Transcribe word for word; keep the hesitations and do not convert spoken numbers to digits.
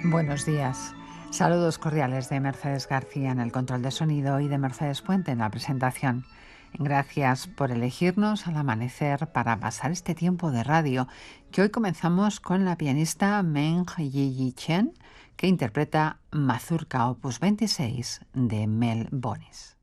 Buenos días. Saludos cordiales de Mercedes García en el control de sonido y de Mercedes Puente en la presentación. Gracias por elegirnos al amanecer para pasar este tiempo de radio, que hoy comenzamos con la pianista Meng Yi Chen, que interpreta Mazurka Opus veintiséis de Mel Bonis.